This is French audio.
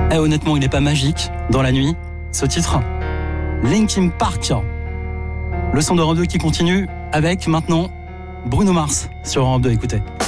Eh, honnêtement, il n'est pas magique dans la nuit, ce titre. Linkin Park. Le son d'Europe 2 qui continue avec maintenant Bruno Mars sur Europe 2, écoutez.